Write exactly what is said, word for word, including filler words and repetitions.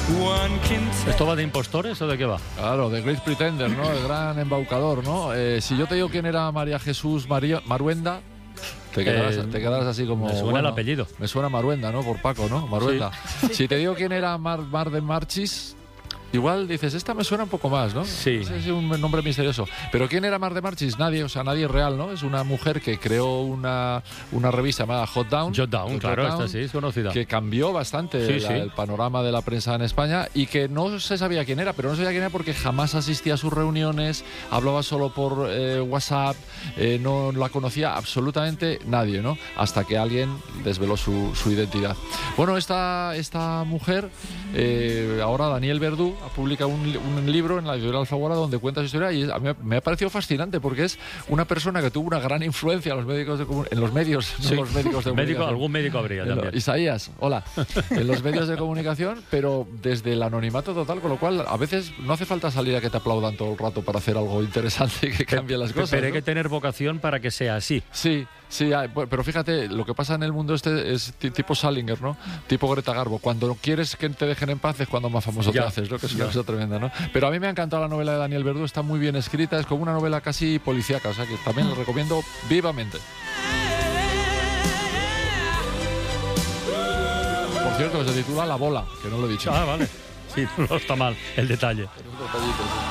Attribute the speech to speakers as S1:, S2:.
S1: ¿Esto va de impostores o de qué va?
S2: Claro, de Great Pretender, ¿no? El gran embaucador, ¿no? Eh, si yo te digo quién era María Jesús María, Maruenda, te quedarás,
S1: Eh,
S2: te quedarás así como...
S1: Me suena
S2: bueno,
S1: el apellido.
S2: Me suena Maruenda, ¿no? Por Paco, ¿no? Maruenda.
S1: Sí.
S2: Si te digo quién era Mar, Mar de Marchis... Igual dices, esta me suena un poco más, ¿no?
S1: Sí.
S2: Es es un nombre misterioso. Pero ¿quién era Mar de Marchis? Nadie, o sea, nadie real, ¿no? Es una mujer que creó una, una revista llamada Hot Down.
S1: Hot Down, claro, esta sí es conocida.
S2: Que cambió bastante
S1: Sí,
S2: la,
S1: sí.
S2: el panorama de la prensa en España y que no se sabía quién era, pero no se sabía quién era porque jamás asistía a sus reuniones, hablaba solo por eh, WhatsApp, eh, no la conocía absolutamente nadie, ¿no? Hasta que alguien desveló su, su identidad. Bueno, esta, esta mujer, eh, ahora Daniel Verdú, publica un, un libro en la editorial Alfaguara donde cuenta su historia y a mí me ha parecido fascinante porque es una persona que tuvo una gran influencia en los médicos de, en los medios,
S1: Sí.
S2: no los médicos de
S1: Médico,
S2: comunicación.
S1: algún médico habría
S2: Lo-
S1: también.
S2: Isaías, hola. En los medios de comunicación, pero desde el anonimato total, con lo cual a veces no hace falta salir a que te aplaudan todo el rato para hacer algo interesante y que cambie las cosas.
S1: Pero hay
S2: ¿no?
S1: que tener vocación para que sea así.
S2: Sí, sí, hay- bu- pero fíjate, lo que pasa en el mundo este es ti- tipo Salinger, ¿no? Tipo Greta Garbo. Cuando quieres que te dejen en paz es cuando más famoso
S1: Ya,
S2: te haces, ¿no? Que es una
S1: ya.
S2: cosa tremenda, ¿no? Pero a mí me ha encantado la novela de Daniel Verdú, está muy bien escrita, es como una novela casi policíaca, o sea que también la recomiendo vivamente. Por cierto, que se titula La Bola, que no lo he dicho.
S1: Ah, vale. Sí, no está mal el detalle.
S2: Pero es un detallito, sí.